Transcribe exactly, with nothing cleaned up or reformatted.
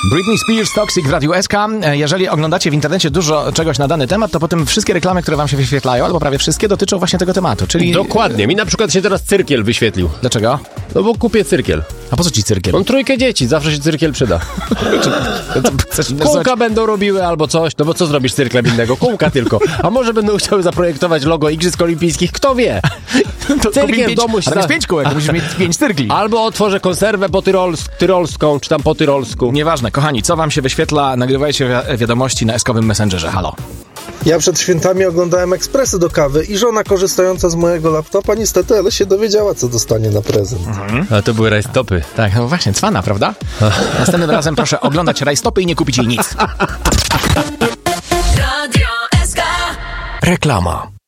Britney Spears, Toxic w Radiu S K. Jeżeli oglądacie w internecie dużo czegoś na dany temat, to potem wszystkie reklamy, które wam się wyświetlają, albo prawie wszystkie, dotyczą właśnie tego tematu, czyli... Dokładnie. Mi na przykład się teraz cyrkiel wyświetlił. Dlaczego? No bo kupię cyrkiel. A po co ci cyrkiel? Mam trójkę dzieci, zawsze się cyrkiel przyda. Chcesz Kółka będą robiły albo coś, no bo co zrobisz z cyrklem innego? Kółka tylko. A może będą chciały zaprojektować logo Igrzysk Olimpijskich? Kto wie? Cyrkiel w domu się... A tam jest pięć kółek, musisz mieć pięć cyrkli. Albo otworzę konserwę po tyrols- tyrolską, czy tam po tyrolsku. Nieważne, kochani, co wam się wyświetla, nagrywajcie wi- wiadomości na eskowym Messengerze. Halo. Ja przed świętami oglądałem ekspresy do kawy i żona korzystająca z mojego laptopa niestety, ale się dowiedziała, co dostanie na prezent. Mhm. A to były rajstopy. Tak, no właśnie, cwana, prawda? Następnym razem proszę oglądać rajstopy i nie kupić jej nic. Radio S K. Reklama.